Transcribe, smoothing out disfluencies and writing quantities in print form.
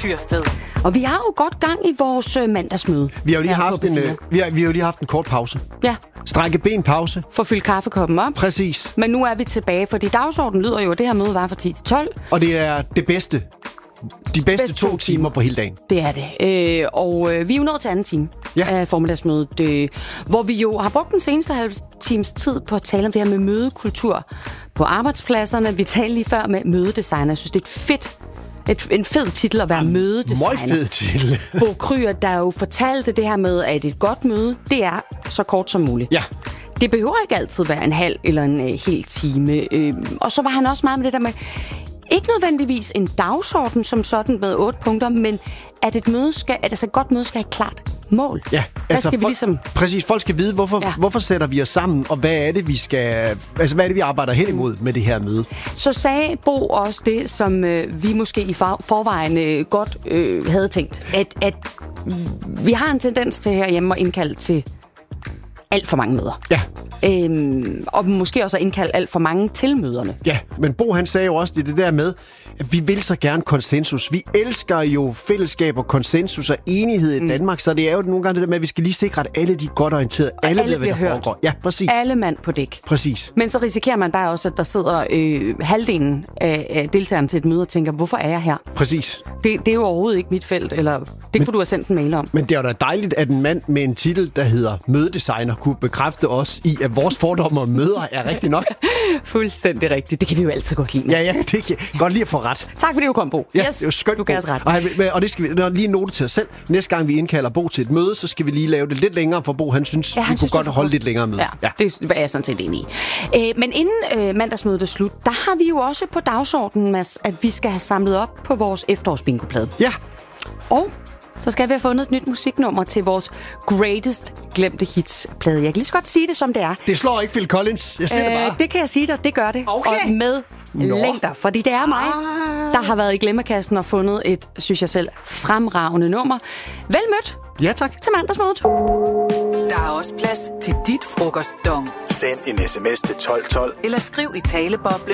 Tyrsted. Og vi har jo godt gang i vores mandagsmøde. Vi har jo lige haft en kort pause. Ja. Strække ben pause. For at fylde kaffekoppen op. Præcis. Men nu er vi tilbage, fordi dagsordenen lyder jo, at det her møde var fra 10 til 12. Og det er det bedste. De bedste 2 timer på hele dagen. Det er det. Vi er jo nået til anden time af formiddagsmødet, hvor vi jo har brugt den seneste halve times tid på at tale om det her med mødekultur på arbejdspladserne. Vi talte lige før med mødedesigner. Jeg synes, det er en fed titel at være mødedesigner. Meget fed titel. Bo Kryer, der jo fortalte det her med, at et godt møde, det er så kort som muligt. Ja. Det behøver ikke altid være en halv eller en hel time. Og så var han også meget med det der med, ikke nødvendigvis en dagsorden som sådan med 8 punkter, men at et godt møde skal have klart mål. Ja, Præcis, folk skal vide, hvorfor sætter vi os sammen, og hvad er det, vi arbejder hen imod med det her møde. Så sagde Bo også det, som vi måske i forvejen godt havde tænkt, at vi har en tendens til herhjemme at indkalde til alt for mange møder. Ja. Og måske også at indkalde alt for mange til møderne. Ja, men Bo han sagde jo også det der med, at vi vil så gerne konsensus. Vi elsker jo fællesskab og konsensus og enighed i Danmark, så det er jo nogle gange det der med, at vi skal lige sikre, at alle de er godt orienteret. Alle ved, hvad der foregår. Ja, præcis. Alle mand på dæk. Præcis. Men så risikerer man bare også, at der sidder halvdelen af deltagerne til et møde og tænker, hvorfor er jeg her? Præcis. Det er jo overhovedet ikke mit felt, eller kunne du have sendt en mail om. Men det er jo da dejligt, at en mand med en titel, der hedder mødedesigner, kunne bekræfte os i, at vores fordomme om møder er rigtig nok. Fuldstændig rigtigt. Det kan vi jo altid godt lide. Ja, det kan godt lide at få ret. Tak fordi du kom, Bo. Ja, yes, det var skønt, du gav os ret. Og det skal vi lige note til os selv. Næste gang vi indkalder Bo til et møde, så skal vi lige lave det lidt længere, for Bo han synes, vi kunne godt holde lidt længere møde. Ja, det var jeg sådan set enig i. Men inden mandagsmødet er slut, der har vi jo også på dagsordenen, Mads, at vi skal have samlet op på vores efterårsbingoplade. Ja. Og så skal vi have fundet et nyt musiknummer til vores greatest glemte hits-plade. Jeg kan lige så godt sige det, som det er. Det slår ikke Phil Collins. Jeg siger det bare. Det kan jeg sige dig. Det gør det. Okay. Og med længder. Fordi det er mig, der har været i glemmekassen og fundet et, synes jeg selv, fremragende nummer. Vel mødt. Ja, tak. Til mandagsmødet. Der er også plads til dit frokostdong. Send en sms til 1212. Eller skriv i taleboblen